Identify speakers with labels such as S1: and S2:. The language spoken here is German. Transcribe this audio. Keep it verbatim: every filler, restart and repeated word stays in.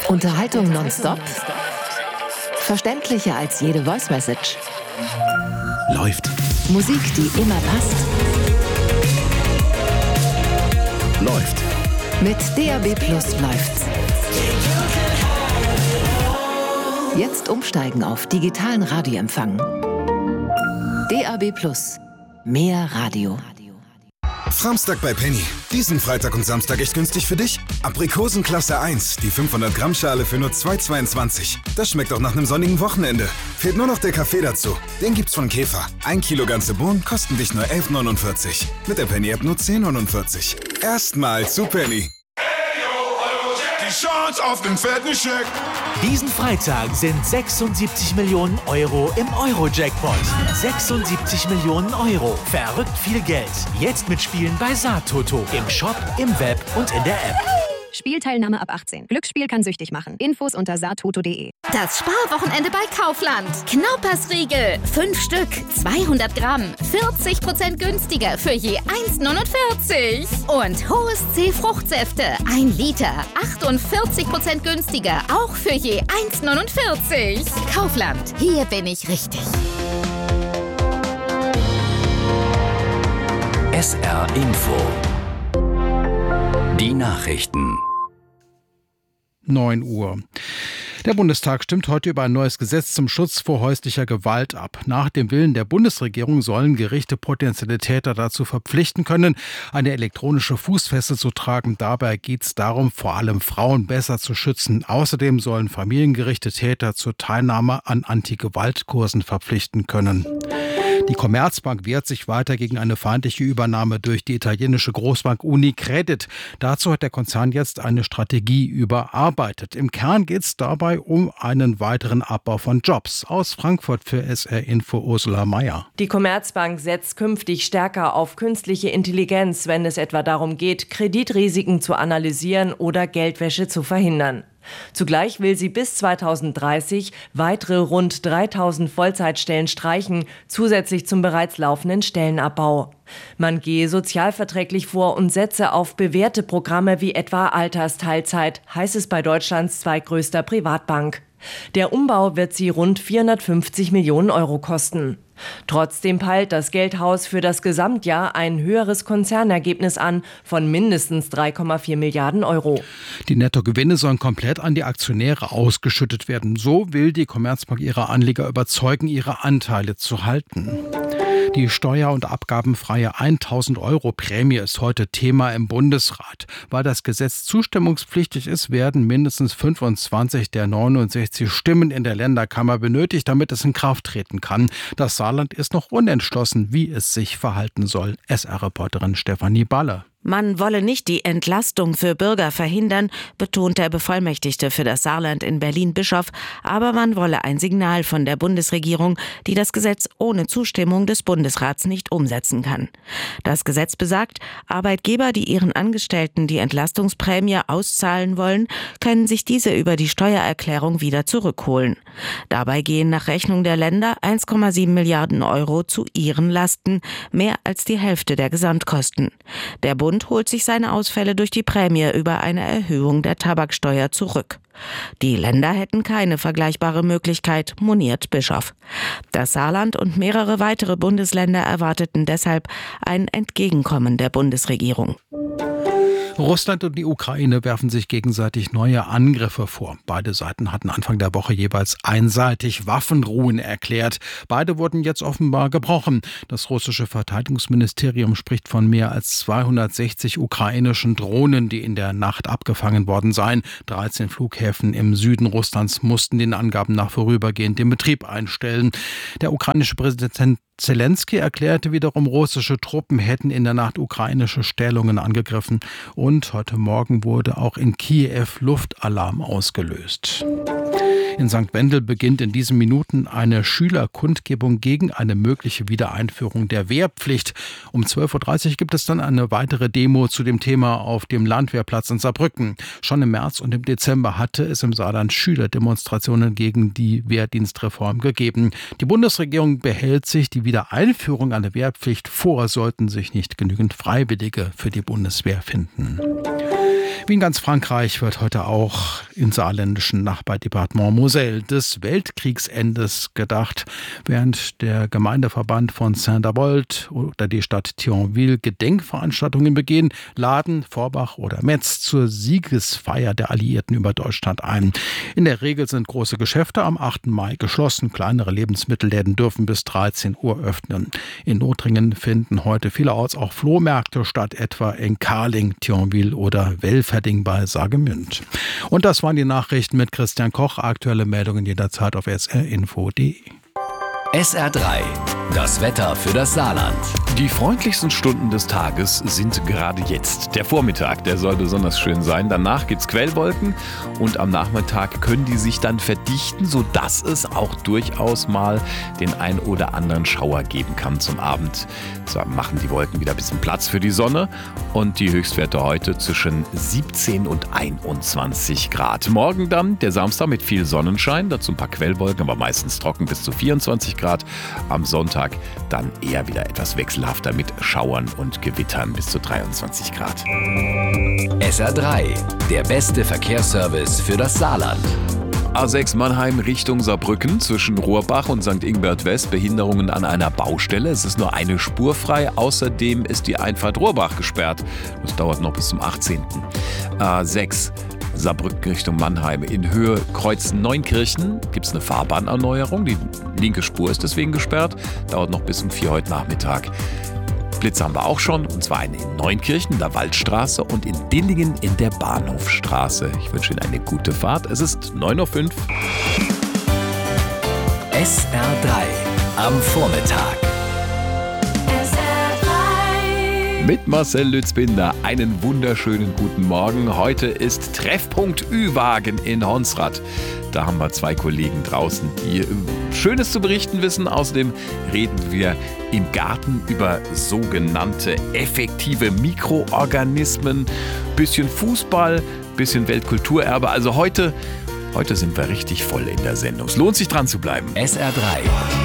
S1: Unterhaltung nonstop? Verständlicher als jede Voice-Message?
S2: Läuft.
S1: Musik, die immer passt?
S2: Läuft.
S1: Mit D A B Plus läuft's. Jetzt umsteigen auf digitalen Radioempfang. D A B Plus. Mehr Radio.
S3: Samstag bei Penny. Diesen Freitag und Samstag echt günstig für dich. Aprikosen Klasse eins, die fünfhundert Gramm Schale für nur zwei Euro zweiundzwanzig. Das schmeckt auch nach einem sonnigen Wochenende. Fehlt nur noch der Kaffee dazu. Den gibt's von Käfer. Ein Kilo ganze Bohnen kosten dich nur elf Euro neunundvierzig. Mit der Penny-App nur zehn Euro neunundvierzig. Erstmal zu Penny.
S4: Die Chance auf den fetten Scheck.
S5: Diesen Freitag sind sechsundsiebzig Millionen Euro im Euro-Jackpot. sechsundsiebzig Millionen Euro. Verrückt viel Geld. Jetzt mitspielen bei Satoto. Im Shop, im Web und in der App.
S6: Spielteilnahme ab achtzehn. Glücksspiel kann süchtig machen. Infos unter satoto punkt de.
S7: Das Sparwochenende bei Kaufland. Knaupersriegel. Fünf Stück. zweihundert Gramm. vierzig Prozent günstiger für je eins Euro neunundvierzig. Und Hohes C Fruchtsäfte. Ein Liter. achtundvierzig Prozent günstiger. Auch für je eins Euro neunundvierzig. Kaufland. Hier bin ich richtig.
S2: S R Info. Die Nachrichten.
S8: neun Uhr. Der Bundestag stimmt heute über ein neues Gesetz zum Schutz vor häuslicher Gewalt ab. Nach dem Willen der Bundesregierung sollen Gerichte potenzielle Täter dazu verpflichten können, eine elektronische Fußfessel zu tragen. Dabei geht es darum, vor allem Frauen besser zu schützen. Außerdem sollen Familiengerichte Täter zur Teilnahme an Anti-Gewalt-Kursen verpflichten können. Die Commerzbank wehrt sich weiter gegen eine feindliche Übernahme durch die italienische Großbank Unicredit. Dazu hat der Konzern jetzt eine Strategie überarbeitet. Im Kern geht es dabei um einen weiteren Abbau von Jobs. Aus Frankfurt für S R Info Ursula Meier.
S9: Die Commerzbank setzt künftig stärker auf künstliche Intelligenz, wenn es etwa darum geht, Kreditrisiken zu analysieren oder Geldwäsche zu verhindern. Zugleich will sie bis zweitausenddreißig weitere rund dreitausend Vollzeitstellen streichen, zusätzlich zum bereits laufenden Stellenabbau. Man gehe sozialverträglich vor und setze auf bewährte Programme wie etwa Altersteilzeit, heißt es bei Deutschlands zweitgrößter Privatbank. Der Umbau wird sie rund vierhundertfünfzig Millionen Euro kosten. Trotzdem peilt das Geldhaus für das Gesamtjahr ein höheres Konzernergebnis an von mindestens drei Komma vier Milliarden Euro.
S8: Die Nettogewinne sollen komplett an die Aktionäre ausgeschüttet werden. So will die Commerzbank ihre Anleger überzeugen, ihre Anteile zu halten. Die steuer- und abgabenfreie tausend Euro Prämie ist heute Thema im Bundesrat. Weil das Gesetz zustimmungspflichtig ist, werden mindestens fünfundzwanzig der neunundsechzig Stimmen in der Länderkammer benötigt, damit es in Kraft treten kann. Das Saarland ist noch unentschlossen, wie es sich verhalten soll. S R-Reporterin Stefanie Balle.
S10: Man wolle nicht die Entlastung für Bürger verhindern, betont der Bevollmächtigte für das Saarland in Berlin Bischof, aber man wolle ein Signal von der Bundesregierung, die das Gesetz ohne Zustimmung des Bundesrats nicht umsetzen kann. Das Gesetz besagt, Arbeitgeber, die ihren Angestellten die Entlastungsprämie auszahlen wollen, können sich diese über die Steuererklärung wieder zurückholen. Dabei gehen nach Rechnung der Länder eins Komma sieben Milliarden Euro zu ihren Lasten, mehr als die Hälfte der Gesamtkosten. Der Bund holt sich seine Ausfälle durch die Prämie über eine Erhöhung der Tabaksteuer zurück. Die Länder hätten keine vergleichbare Möglichkeit, moniert Bischof. Das Saarland und mehrere weitere Bundesländer erwarteten deshalb ein Entgegenkommen der Bundesregierung.
S8: Russland und die Ukraine werfen sich gegenseitig neue Angriffe vor. Beide Seiten hatten Anfang der Woche jeweils einseitig Waffenruhen erklärt. Beide wurden jetzt offenbar gebrochen. Das russische Verteidigungsministerium spricht von mehr als zweihundertsechzig ukrainischen Drohnen, die in der Nacht abgefangen worden seien. dreizehn Flughäfen im Süden Russlands mussten den Angaben nach vorübergehend den Betrieb einstellen. Der ukrainische Präsident Zelensky erklärte wiederum, russische Truppen hätten in der Nacht ukrainische Stellungen angegriffen. Und heute Morgen wurde auch in Kiew Luftalarm ausgelöst. In Sankt Wendel beginnt in diesen Minuten eine Schülerkundgebung gegen eine mögliche Wiedereinführung der Wehrpflicht. Um zwölf Uhr dreißig gibt es dann eine weitere Demo zu dem Thema auf dem Landwehrplatz in Saarbrücken. Schon im März und im Dezember hatte es im Saarland Schülerdemonstrationen gegen die Wehrdienstreform gegeben. Die Bundesregierung behält sich die Wiedereinführung einer Wehrpflicht vor, sollten sich nicht genügend Freiwillige für die Bundeswehr finden. Wie in ganz Frankreich wird heute auch im saarländischen Nachbardepartement Moselle des Weltkriegsendes gedacht, während der Gemeindeverband von Saint-Avold oder die Stadt Thionville Gedenkveranstaltungen begehen, laden Forbach oder Metz zur Siegesfeier der Alliierten über Deutschland ein. In der Regel sind große Geschäfte am achten Mai geschlossen. Kleinere Lebensmittelläden dürfen bis dreizehn Uhr öffnen. In Lothringen finden heute vielerorts auch Flohmärkte statt, etwa in Karling, Thionville oder Welferding bei Saargemünd. Und das waren die Nachrichten mit Christian Koch. Aktuelle Meldungen jederzeit auf s r info punkt d e.
S2: S R drei, das Wetter für das Saarland.
S11: Die freundlichsten Stunden des Tages sind gerade jetzt. Der Vormittag, der soll besonders schön sein. Danach gibt's Quellwolken und am Nachmittag können die sich dann verdichten, sodass es auch durchaus mal den ein oder anderen Schauer geben kann zum Abend. So machen die Wolken wieder ein bisschen Platz für die Sonne und die Höchstwerte heute zwischen siebzehn und einundzwanzig Grad. Morgen dann der Samstag mit viel Sonnenschein, dazu ein paar Quellwolken, aber meistens trocken bis zu vierundzwanzig Grad. Am Sonntag dann eher wieder etwas wechselhafter mit Schauern und Gewittern bis zu dreiundzwanzig Grad.
S2: S R drei, der beste Verkehrsservice für das Saarland.
S11: A sechs Mannheim Richtung Saarbrücken zwischen Rohrbach und Sankt Ingbert West Behinderungen an einer Baustelle. Es ist nur eine Spur frei. Außerdem ist die Einfahrt Rohrbach gesperrt. Das dauert noch bis zum achtzehnten A sechs Saarbrücken Richtung Mannheim. In Höhe Kreuz Neunkirchen gibt es eine Fahrbahnerneuerung. Die linke Spur ist deswegen gesperrt. Dauert noch bis um vier heute Nachmittag. Blitze haben wir auch schon, und zwar eine in Neunkirchen, in der Waldstraße, und in Dillingen in der Bahnhofstraße. Ich wünsche Ihnen eine gute Fahrt. Es ist neun Uhr fünf.
S2: S R drei am Vormittag.
S11: Mit Marcel Lützbinder einen wunderschönen guten Morgen. Heute ist Treffpunkt Ü-Wagen in Honsrad. Da haben wir zwei Kollegen draußen, die Schönes zu berichten wissen. Außerdem reden wir im Garten über sogenannte effektive Mikroorganismen. Bisschen Fußball, bisschen Weltkulturerbe. Also heute, heute sind wir richtig voll in der Sendung. Es lohnt sich dran zu bleiben.
S2: S R drei.